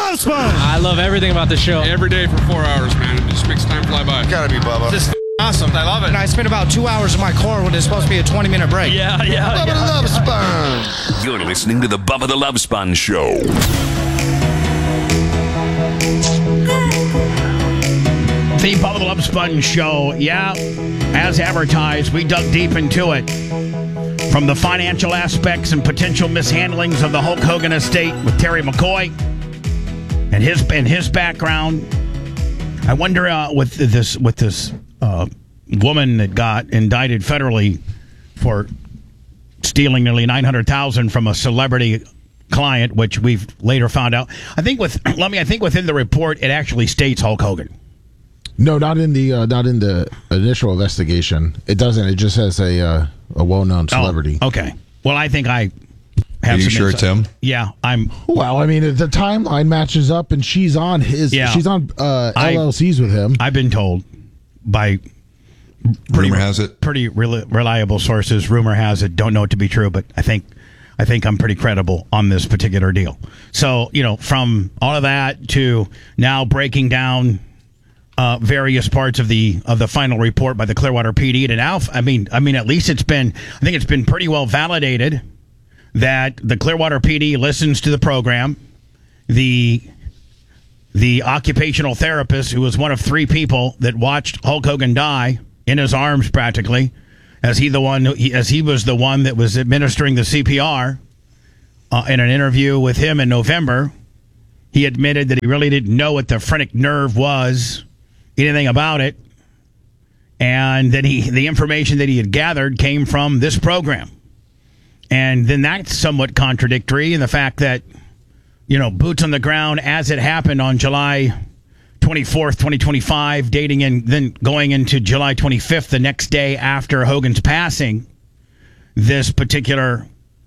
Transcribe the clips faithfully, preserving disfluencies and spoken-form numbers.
Love Sponge. I love everything about the show. Every day for four hours, man. It just makes time fly by. Gotta be Bubba. This is awesome. I love it. And I spent about two hours in my car when it's supposed to be a twenty-minute break. Yeah, yeah. Bubba yeah. the Love Sponge. You're listening to the Bubba the Love Sponge Show. The Bubba the Love Sponge Show. Yeah, as advertised, we dug deep into it. From the financial aspects and potential mishandlings of the Hulk Hogan estate with Terry McCoy and his and his background. I wonder uh, with this with this uh, woman that got indicted federally for stealing nearly nine hundred thousand dollars from a celebrity client, which we've later found out. I think with let me. I think within the report, it actually states Hulk Hogan. No, not in the uh, not in the initial investigation. It doesn't. It just says a uh, a well-known celebrity. Oh, okay. Well, I think I have. Are you some sure insight. it's him? Yeah, I'm. Well, I mean, the timeline matches up, and she's on his. Yeah. She's on uh, I- L L Cs with him. I've been told by pretty, Rumor has it. pretty rel- reliable sources. Rumor has it. Don't know it to be true, but I think I think I'm pretty credible on this particular deal. So you know, from all of that to now breaking down uh, various parts of the of the final report by the Clearwater P D, and now I mean, I mean, at least it's been. I think it's been pretty well validated that the Clearwater P D listens to the program. The the occupational therapist, who was one of three people that watched Hulk Hogan die in his arms, practically, as he the one he, as he was the one that was administering the C P R. Uh, in an interview with him in November, he admitted that he really didn't know what the phrenic nerve was, anything about it, and that he the information that he had gathered came from this program. And then that's somewhat contradictory in the fact that, you know, boots on the ground as it happened on July twenty-fourth, twenty twenty-five, dating and then going into July twenty-fifth, the next day after Hogan's passing, this particular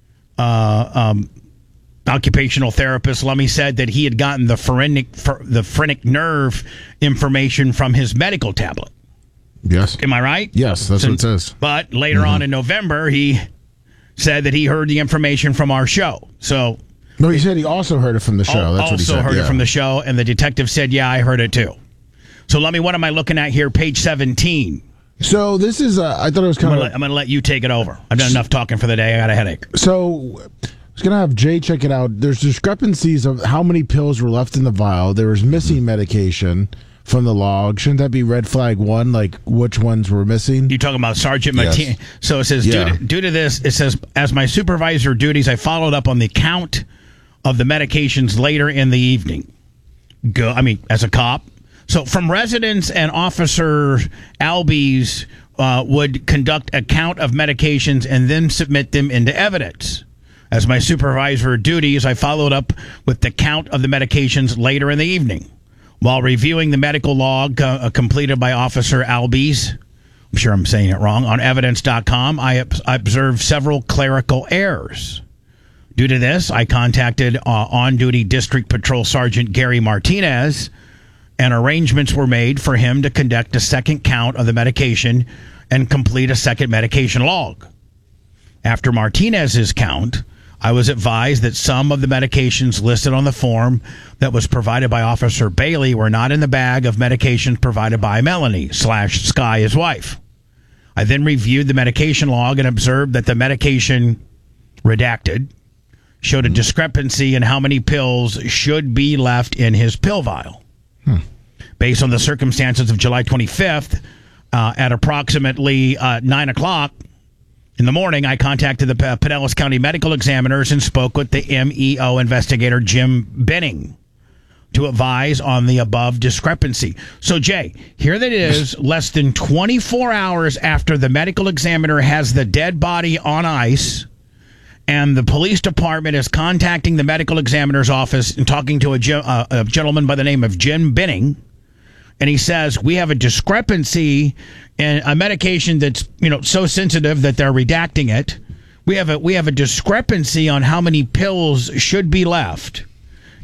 uh, um, occupational therapist, Lummy, said that he had gotten the phrenic, the phrenic nerve information from his medical tablet. Yes. Am I right? Yes, that's Since, what it says. But later mm-hmm. on in November, he said that he heard the information from our show. So no, he said he also heard it from the show. Al- That's what he also said. heard yeah. it from the show, and the detective said, "Yeah, I heard it too." So let me. What am I looking at here? Page seventeen. So this is. Uh, I thought it was I'm kind gonna, of. let, I'm going to let you take it over. I've done enough talking for the day. I got a headache. So I was going to have Jay check it out. There's discrepancies of how many pills were left in the vial. There was missing medication from the log. Shouldn't that be red flag one? Like which ones were missing? You talking about Sergeant Yes. Martinez? So it says, Yeah. due, to, due to this, it says, as my supervisor duties, I followed up on the count of the medications later in the evening. Go. I mean, as a cop. So from residents and Officer Albies uh, would conduct a count of medications and then submit them into evidence. As my supervisor duties, I followed up with the count of the medications later in the evening. While reviewing the medical log uh, completed by Officer Albies, I'm sure I'm saying it wrong, on evidence dot com, I ob- observed several clerical errors. Due to this, I contacted uh, on-duty District Patrol Sergeant Gary Martinez, and arrangements were made for him to conduct a second count of the medication and complete a second medication log. After Martinez's count, I was advised that some of the medications listed on the form that was provided by Officer Bailey were not in the bag of medications provided by Melanie slash Sky, his wife. I then reviewed the medication log and observed that the medication redacted showed a discrepancy in how many pills should be left in his pill vial. Hmm. Based on the circumstances of July twenty-fifth, uh, at approximately uh, nine o'clock, in the morning, I contacted the P- Pinellas County medical examiners and spoke with the M E O investigator, Jim Benning, to advise on the above discrepancy. So, Jay, here that is, less than twenty-four hours after the medical examiner has the dead body on ice, and the police department is contacting the medical examiner's office and talking to a, ge- uh, a gentleman by the name of Jim Benning, and he says, we have a discrepancy in a medication that's, you know, so sensitive that they're redacting it. We have a we have a discrepancy on how many pills should be left.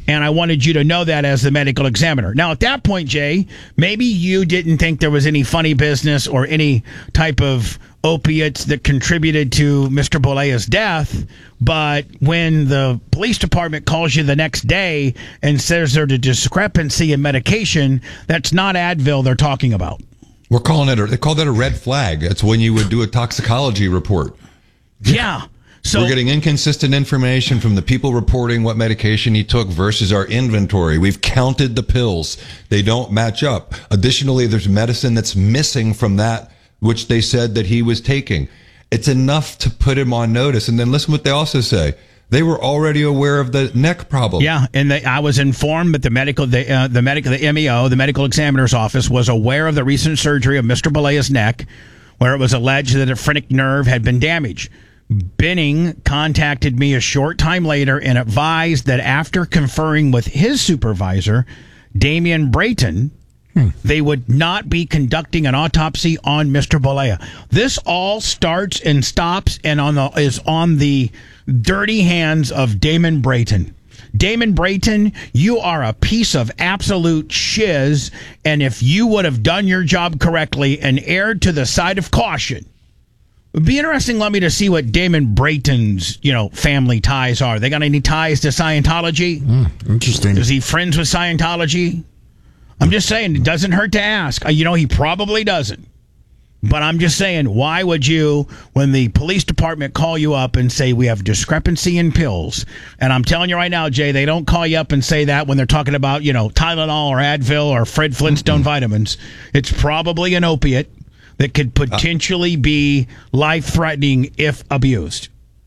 And I wanted you to know that as the medical examiner. Now, at that point, Jay, maybe you didn't think there was any funny business or any type of opiates that contributed to Mister Bolea's death. But when the police department calls you the next day and says there's a discrepancy in medication, that's not Advil they're talking about. We're calling it, a, they call that a red flag. That's when you would do a toxicology report. Yeah. So we're getting inconsistent information from the people reporting what medication he took versus our inventory. We've counted the pills. They don't match up. Additionally, there's medicine that's missing from that which they said that he was taking. It's enough to put him on notice. And then listen what they also say. They were already aware of the neck problem. Yeah, and they, I was informed that the medical, the, uh, the medical, the M E O, the medical examiner's office, was aware of the recent surgery of Mister Bolea's neck, where it was alleged that a phrenic nerve had been damaged. Benning contacted me a short time later and advised that after conferring with his supervisor, Damian Brayton, Hmm. they would not be conducting an autopsy on Mister Bolea. This all starts and stops and on the is on the dirty hands of Damon Brayton. Damon Brayton, you are a piece of absolute shiz, and if you would have done your job correctly and erred to the side of caution, it would be interesting, let me to see what Damon Brayton's, you know, family ties are. They got any ties to Scientology? Mm, interesting. Is he friends with Scientology? I'm just saying, it doesn't hurt to ask. You know, he probably doesn't. But I'm just saying, why would you, when the police department call you up and say, we have discrepancy in pills? And I'm telling you right now, Jay, they don't call you up and say that when they're talking about, you know, Tylenol or Advil or Fred Flintstone vitamins. It's probably an opiate that could potentially be life-threatening if abused.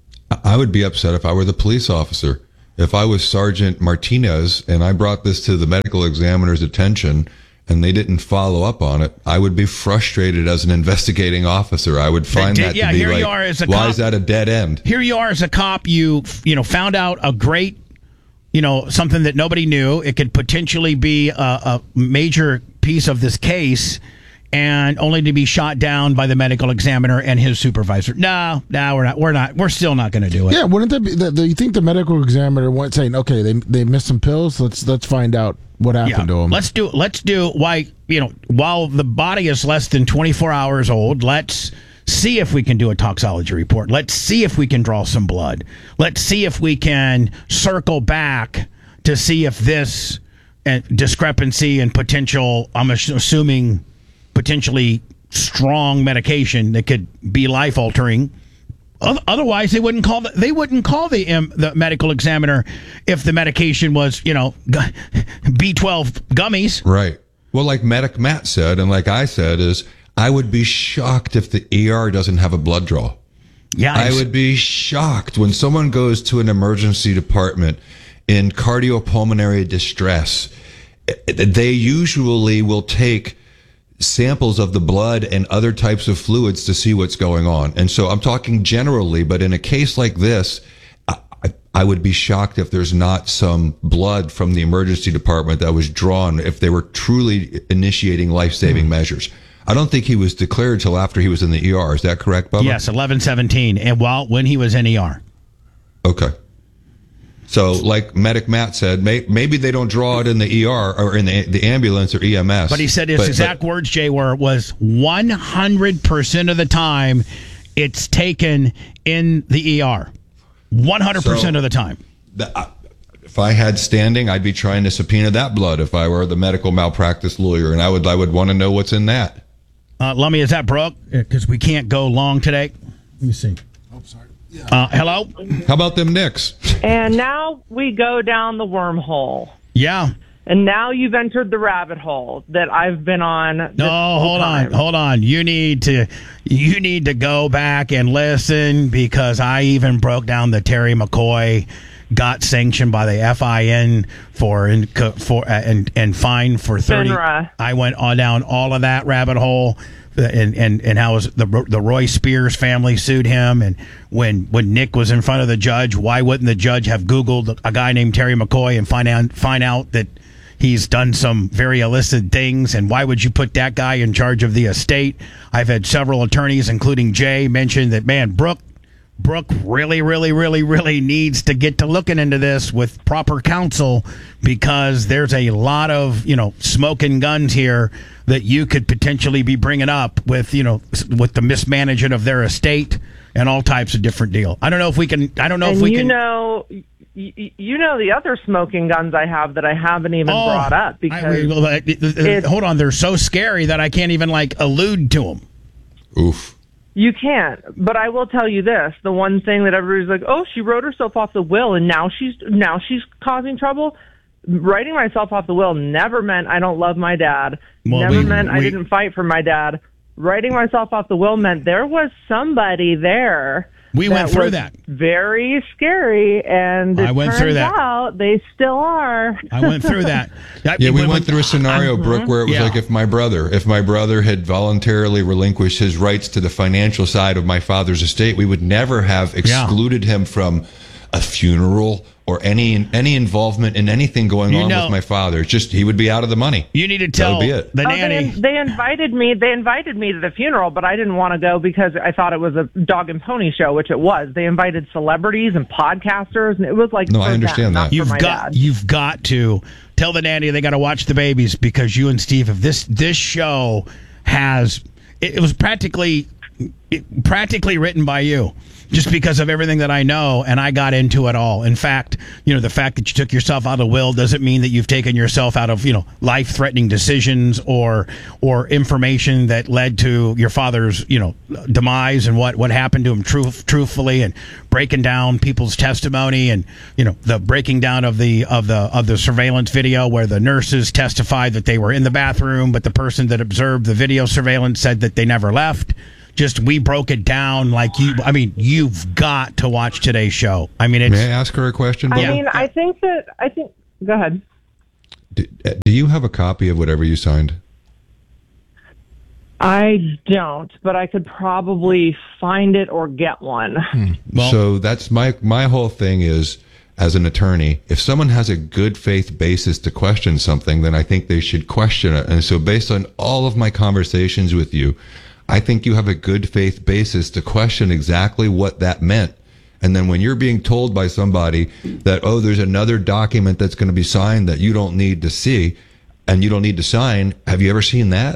I would be upset if I were the police officer. If I was Sergeant Martinez and I brought this to the medical examiner's attention and they didn't follow up on it, I would be frustrated as an investigating officer. I would find did, that yeah, to be here like, you are as a why cop. is that a dead end? Here you are as a cop. You, you know, found out a great, you know, something that nobody knew. It could potentially be a, a major piece of this case, and only to be shot down by the medical examiner and his supervisor. No, no, we're not. We're not. We're still not going to do it. Yeah, wouldn't that be? The, the, you think the medical examiner went saying, "Okay, they they missed some pills. Let's let's find out what happened Yeah. to them." Let's do. Let's do. Why you know while the body is less than twenty-four hours old, let's see if we can do a toxology report. Let's see if we can draw some blood. Let's see if we can circle back to see if this uh, discrepancy and potential. I'm assuming. Potentially strong medication that could be life altering. Otherwise, they wouldn't call the, they wouldn't call the um, the medical examiner if the medication was, you know, B twelve gummies. Right. Well, like Medic Matt said, and like I said, is I would be shocked if the E R doesn't have a blood draw. Yeah, I would be shocked when someone goes to an emergency department in cardiopulmonary distress. They usually will take samples of the blood and other types of fluids to see what's going on. And so I'm talking generally, but in a case like this, I, I would be shocked if there's not some blood from the emergency department that was drawn if they were truly initiating life-saving mm. measures. I don't think he was declared till after he was in the E R. Is that correct, Bubba? Yes, eleven seventeen, and while when he was in E R. Okay. So, like Medic Matt said, may, maybe they don't draw it in the E R or in the, the ambulance or E M S. But he said his but, exact but, words, Jay, were was one hundred percent of the time it's taken in the E R. one hundred percent so of the time. The, uh, if I had standing, I'd be trying to subpoena that blood if I were the medical malpractice lawyer, and I would I would want to know what's in that. Uh, Lummy, is that Brooke? Because we can't go long today. Let me see. Oh, sorry. Yeah. Uh, hello? How about them Knicks? And now we go down the wormhole. Yeah. And now you've entered the rabbit hole that I've been on. This No, whole hold time. on, hold on. You need to, you need to go back and listen because I even broke down the Terry McCoy got sanctioned by the F I N for and for and and fined for thirty. FINRA. I went on down all of that rabbit hole. And, and and how was the the Roy Spears family sued him, and when when Nick was in front of the judge, why wouldn't the judge have Googled a guy named Terry McCoy and find out find out that he's done some very illicit things, and why would you put that guy in charge of the estate? I've had several attorneys, including Jay, mention that man, Brooke Brooke really, really, really, really needs to get to looking into this with proper counsel, because there's a lot of, you know, smoking guns here that you could potentially be bringing up with, you know, with the mismanagement of their estate and all types of different deal. I don't know if we can. I don't know and if we you can. know, you, you know the other smoking guns I have that I haven't even Oh, brought up because I, well, uh, uh, hold on, they're so scary that I can't even like allude to them. Oof. you can't. But I will tell you this: the one thing that everybody's like, "Oh, she wrote herself off the will, and now she's now she's causing trouble." Writing myself off the will never meant I don't love my dad. Well, never we- meant I we- didn't fight for my dad. Writing myself off the will meant there was somebody there. We went through was that. Very scary, and it I went turns through that. out they still are. I went through that. Yeah, we went through a scenario, Brooke, where it was Yeah. like if my brother, if my brother had voluntarily relinquished his rights to the financial side of my father's estate, we would never have excluded him from a funeral or any any involvement in anything going You on know- with my father. It's just he would be out of the money. You need to That tell would be it. the Oh, nanny. they, they invited me. They invited me to the funeral, but I didn't want to go because I thought it was a dog and pony show, which it was. They invited celebrities and podcasters, and it was like No, for I understand them, that. not for You've my got dad. you've got to tell the nanny they got to watch the babies, because you and Steve, if this this show has it, it was practically it, practically written by you, just because of everything that I know, and I got into it all. In fact, you know, the fact that you took yourself out of the will doesn't mean that you've taken yourself out of, you know, life-threatening decisions or or information that led to your father's, you know, demise and what, what happened to him truth, truthfully, and breaking down people's testimony, and, you know, the breaking down of the of the of the surveillance video where the nurses testified that they were in the bathroom, but the person that observed the video surveillance said that they never left. Just, we broke it down like you. I mean, you've got to watch today's show. I mean, it's. May I ask her a question? I Bubba? mean, I think that I think. Go ahead. do, do you have a copy of whatever you signed? I don't, but I could probably find it or get one. Well- so that's my my whole thing is, as an attorney, if someone has a good faith basis to question something, then I think they should question it. And so based on all of my conversations with you, I think you have a good faith basis to question exactly what that meant. And then when you're being told by somebody that, oh, there's another document that's going to be signed that you don't need to see and you don't need to sign, have you ever seen that?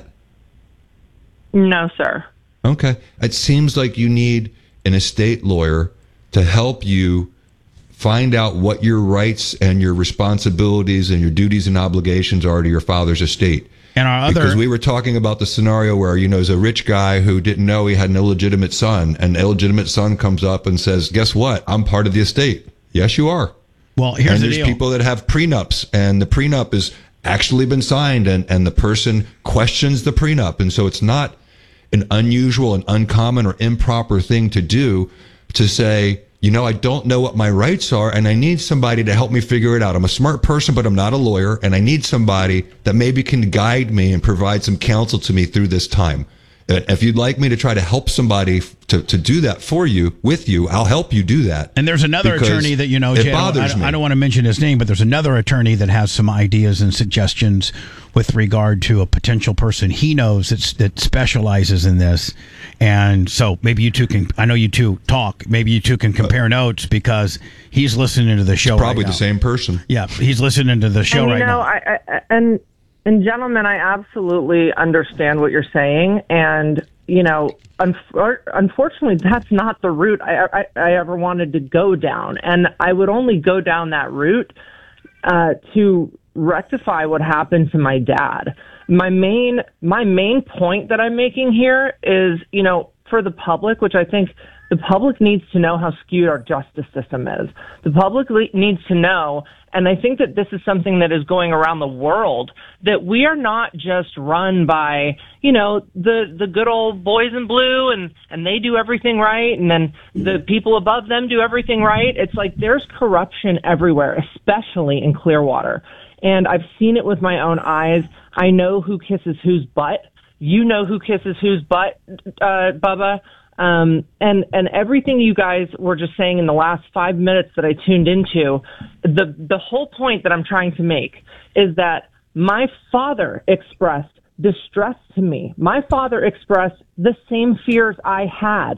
No, sir. Okay. It seems like you need an estate lawyer to help you find out what your rights and your responsibilities and your duties and obligations are to your father's estate. And our other, Because we were talking about the scenario where, you know, there's a rich guy who didn't know he had an illegitimate son, and the illegitimate son comes up and says, guess what? I'm part of the estate. Yes, you are. well, here's And the there's deal. people that have prenups, and the prenup has actually been signed, and, and the person questions the prenup. And so it's not an unusual and uncommon or improper thing to do to say, you know, I don't know what my rights are, and I need somebody to help me figure it out. I'm a smart person, but I'm not a lawyer, and I need somebody that maybe can guide me and provide some counsel to me through this time. Uh, If you'd like me to try to help somebody f- to, to do that for you, with you, I'll help you do that. And there's another Because attorney that, you know, it Jay, I don't- bothers I, don't, me. I don't want to mention his name, but there's another attorney that has some ideas and suggestions with regard to a potential person he knows that's, that specializes in this. And so maybe you two can, I know you two talk, maybe you two can compare notes, because he's listening to the show Probably right the now. same person. Yeah, he's listening to the show and you right know, now. I, I, and and gentlemen, I absolutely understand what you're saying, and you know, unfor- unfortunately, that's not the route I, I, I ever wanted to go down, and I would only go down that route uh, to rectify what happened to my dad. My main my main point that I'm making here is, you know, for the public, which I think the public needs to know how skewed our justice system is. The public le- needs to know, and I think that this is something that is going around the world, that we are not just run by, you know, the, the good old boys in blue, and, and they do everything right, and then the people above them do everything right. It's like there's corruption everywhere, especially in Clearwater. And I've seen it with my own eyes. I know who kisses whose butt. You know who kisses whose butt, uh, Bubba. Um, and, and everything you guys were just saying in the last five minutes that I tuned into, the, the whole point that I'm trying to make is that my father expressed distress to me. My father expressed the same fears I had.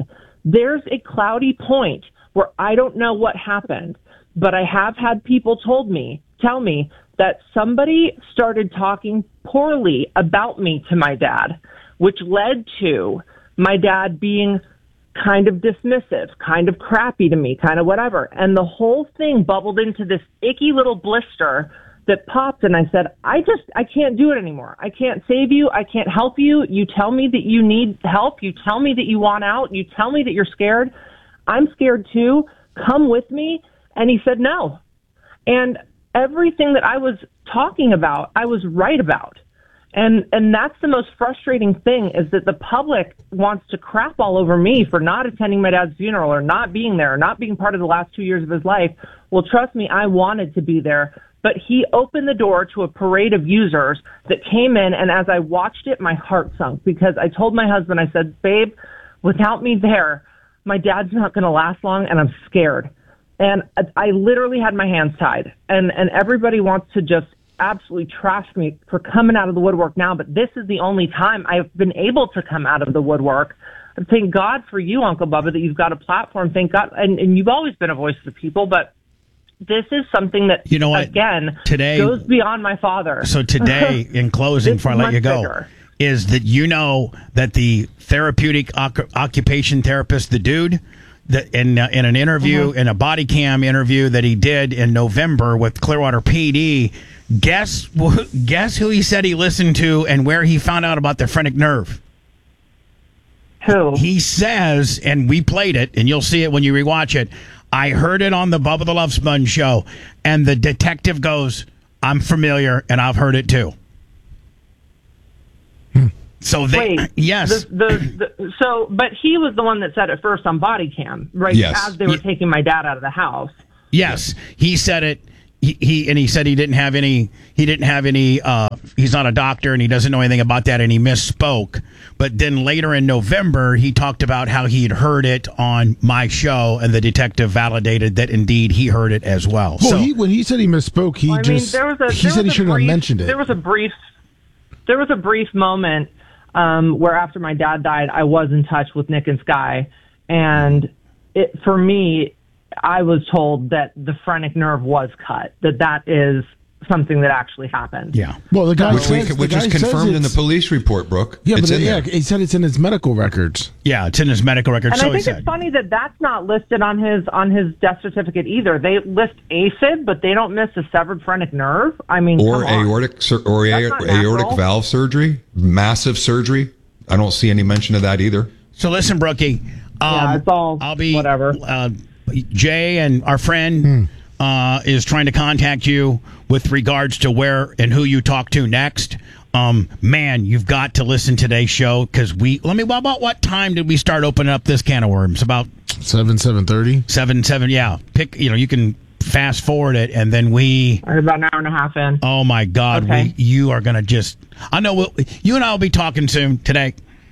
there's a cloudy point where I don't know what happened, but I have had people told me, tell me that somebody started talking poorly about me to my dad, which led to my dad being kind of dismissive, kind of crappy to me, kind of whatever. And the whole thing bubbled into this icky little blister that popped, and I said, I just, I can't do it anymore. I can't save you. I can't help you. You tell me that you need help. You tell me that you want out. You tell me that you're scared. I'm scared too. Come with me. And he said no. And everything that I was talking about, I was right about. And and that's the most frustrating thing, is that the public wants to crap all over me for not attending my dad's funeral or not being there or not being part of the last two years of his life. Well, trust me, I wanted to be there. But he opened the door to a parade of users that came in, and as I watched it, my heart sunk, because I told my husband, I said, babe, without me there, my dad's not going to last long, and I'm scared. And I, I literally had my hands tied, and, and everybody wants to just absolutely trash me for coming out of the woodwork now, but this is the only time I've been able to come out of the woodwork. And thank God for you, Uncle Bubba, that you've got a platform. Thank God. And, and you've always been a voice of the people, but this is something that, you know what, again, today goes beyond my father. So today, in closing, before I let you go, bigger. is that you know that the therapeutic oc- occupation therapist, the dude, that in uh, in an interview, mm-hmm. in a body cam interview that he did in November with Clearwater P D, guess guess who he said he listened to and where he found out about the phrenic nerve? Who? He says, and we played it, and you'll see it when you rewatch it, I heard it on the Bubba the Love Sponge show, and the detective goes, I'm familiar, and I've heard it too. So they, Wait, yes. The, the, the, so, but he was the one that said it first on body cam, right? Yes. As they were Ye- taking my dad out of the house. Yes, he said it. He, he and he said he didn't have any. He didn't have any. Uh, he's not a doctor, and he doesn't know anything about that, and he misspoke. But then later in November, he talked about how he'd heard it on my show, and the detective validated that indeed he heard it as well. Well, so he, when he said he misspoke, he Well, I just mean, there was a, he there said was he a shouldn't brief, have mentioned it. There was a brief, there was a brief moment um, where after my dad died, I was in touch with Nick and Sky, and it for me, I was told that the phrenic nerve was cut. That that is something that actually happened. yeah. Well, the guy Which, we, says, which the is guy says confirmed in the it's- police report, Brooke. Yeah, it's but in yeah, there. he said it's in his medical records. Yeah, it's in his medical record. And so I he think said. it's funny that that's not listed on his on his death certificate either. They list A Fib, but they don't miss a severed phrenic nerve. I mean, Or come on. aortic sur- or That's a- not aortic natural. valve surgery, massive surgery. I don't see any mention of that either. So listen, Brookie. Um, Yeah, it's all I'll be whatever. Uh, Jay and our friend Hmm. uh, is trying to contact you with regards to where and who you talk to next. Um, man, you've got to listen to today's show because we. Let me. About what time did we start opening up this can of worms? About Seven seven thirty. seven seven. Yeah, pick. You know, you can fast forward it, and then we. Or about an hour and a half in. Oh my God, Okay. we. You are gonna just. I know. We'll, you and I will be talking soon today.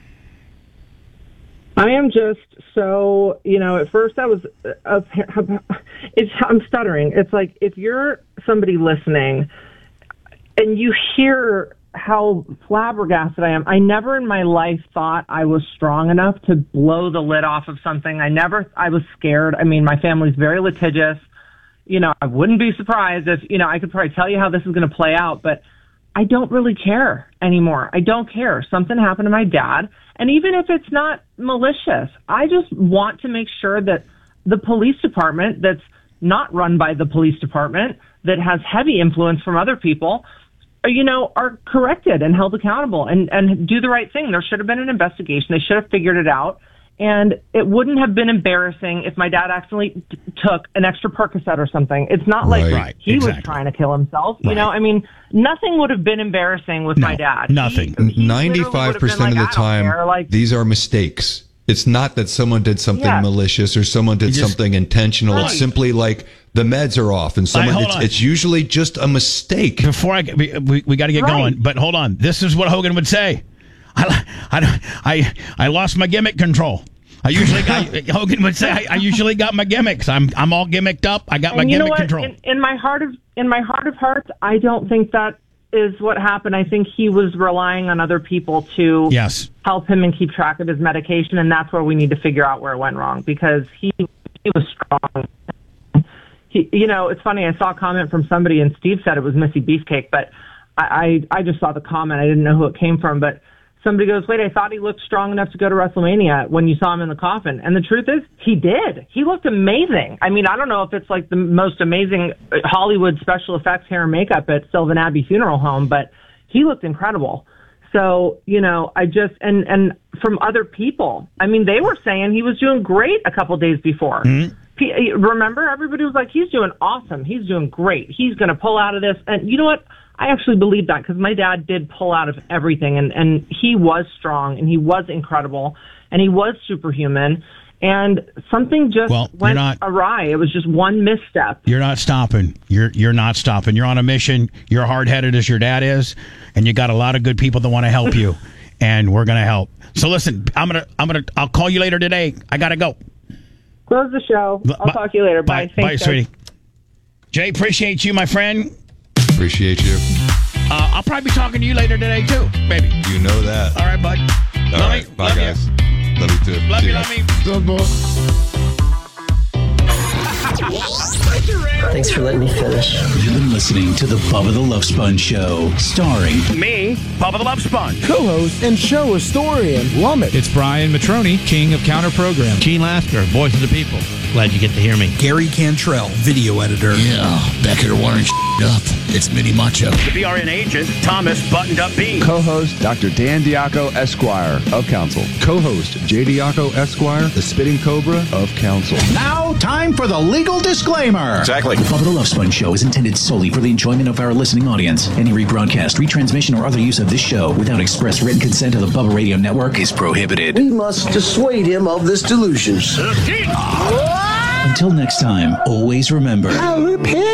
I am just so, you know, at first I was, uh, it's, I'm stuttering. It's like if you're somebody listening and you hear how flabbergasted I am, I never in my life thought I was strong enough to blow the lid off of something. I never, I was scared. I mean, my family's very litigious. You know, I wouldn't be surprised if, you know, I could probably tell you how this is going to play out, but I don't really care anymore. I don't care. Something happened to my dad. And even if it's not malicious, I just want to make sure that the police department that's not run by the police department, that has heavy influence from other people, you know, are corrected and held accountable and, and do the right thing. There should have been an investigation. They should have figured it out. And it wouldn't have been embarrassing if my dad accidentally t- took an extra Percocet or something. It's not like Right. Right, he exactly. was trying to kill himself. You Right. know, I mean, nothing would have been embarrassing with No, my dad. nothing. He- he literally would ninety-five have been percent like, of the "I don't time, care," like, these are mistakes. It's not that someone did something Yeah. malicious or someone did You just- something intentional. Right. It's simply like the meds are off, and someone. hold It's, on. it's usually just a mistake. Before I get, we, we, we got to get Right. going, but hold on. This is what Hogan would say. I, I, I, I lost my gimmick control. I usually got, Hogan would say, I, I usually got my gimmicks. I'm I'm all gimmicked up. I got my and you know gimmick what? control. In, in my heart of in my heart of hearts, I don't think that is what happened. I think he was relying on other people to yes. help him and keep track of his medication, and that's where we need to figure out where it went wrong, because he, he was strong. He, you know, it's funny, I saw a comment from somebody, and Steve said it was Missy Beefcake, but I, I, I just saw the comment. I didn't know who it came from, but somebody goes, wait, I thought he looked strong enough to go to WrestleMania when you saw him in the coffin. And the truth is, he did. He looked amazing. I mean, I don't know if it's like the most amazing Hollywood special effects hair and makeup at Sylvan Abbey Funeral Home, but he looked incredible. So, you know, I just, and, and from other people, I mean, they were saying he was doing great a couple days before. Mm-hmm. Remember, everybody was like, he's doing awesome. He's doing great. He's going to pull out of this. And you know what? I actually believe that, because my dad did pull out of everything, and, and he was strong, and he was incredible, and he was superhuman, and something just well, went not, awry. It was just one misstep. You're not stopping. You're you're not stopping. You're on a mission. You're hard-headed as your dad is, and you got a lot of good people that want to help you, and we're going to help. So listen, I'm gonna I'm gonna I'll call you later today. I gotta go. Close the show. I'll Bye, talk to you later. Bye. Bye, Thanks, bye sweetie. guys. Jay, appreciate you, my friend. Appreciate you. Uh, I'll probably be talking to you later today, too, baby. You know that. All right, bud. All love right. me. Bye, love guys. You. Love you, too. Love See you, ya. love me. Good boy. Thanks for letting me finish. You've been listening to the Bubba the Love Sponge Show, starring me, Bubba the Love Sponge, co-host and show historian, Lummit. It's Brian Matroni, king of counter program. Gene Lasker, voice of the people. Glad you get to hear me. Gary Cantrell, video editor. Yeah, back here wiring up. It's Mini Macho. The B R N agent, Thomas Buttoned Up Bean. Co-host, Doctor Dan Diaco, Esquire, of Council. Co-host, J. Diaco, Esquire, the Spitting Cobra, of Council. Now, time for the legal disclaimer. Exactly. The Bubba the Love Sponge Show is intended solely for the enjoyment of our listening audience. Any rebroadcast, retransmission, or other use of this show without express written consent of the Bubba Radio Network is prohibited. We must dissuade him of this delusion. Until next time, always remember... I'll repent.